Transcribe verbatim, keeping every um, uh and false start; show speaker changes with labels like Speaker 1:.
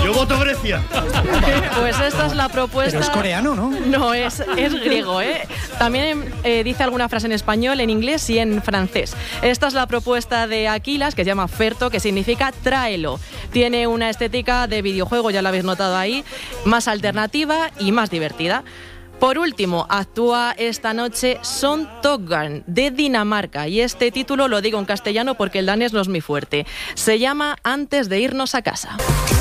Speaker 1: Yo voto Grecia.
Speaker 2: Pues esta es la propuesta.
Speaker 3: Pero es coreano, ¿no?
Speaker 2: No, es, es griego, ¿eh? También eh, dice alguna frase en español, en inglés y en francés. Esta es la propuesta de Aquilas, que se llama Ferto, que significa tráelo. Tiene una estética de videojuego, ya lo habéis notado ahí, más alternativa y más divertida. Por último, actúa esta noche Son Toggarn, de Dinamarca, y este título lo digo en castellano porque el danés no es muy fuerte. Se llama Antes de irnos a casa.